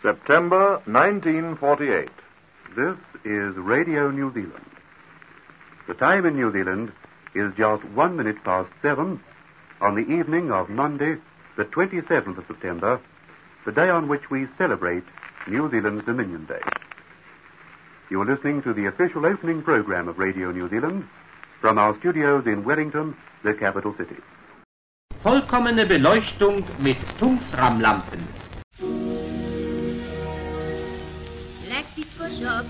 September 1948. This is Radio New Zealand. The time in New Zealand is just 1 minute past 7 on the evening of Monday, the 27th of September, the day on which we celebrate New Zealand's Dominion Day. You're listening to the official opening program of Radio New Zealand from our studios in Wellington, the capital city. Vollkommene Beleuchtung mit Tungsramlampen. Like the push-up